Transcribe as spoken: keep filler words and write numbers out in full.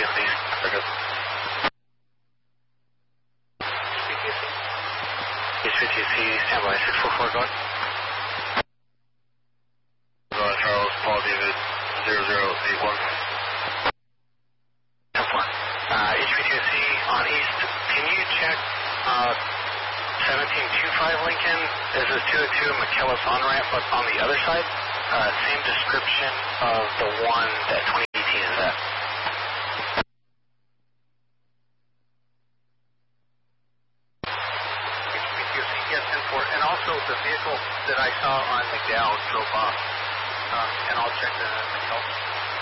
please. Very good. H V T C, standby, six four four, go ahead. Go ahead, Charles, Paul David, zero zero eight one. Uh, H V T C on East, can you check uh, seventeen twenty-five Lincoln? This is two oh two McKellis on-ramp, but on the other side, uh, same description of the one that twenty eighteen is at. H V T C, yes, ten four, and also the vehicle that I saw on McDowell drove off, um, and I'll check the McDowell.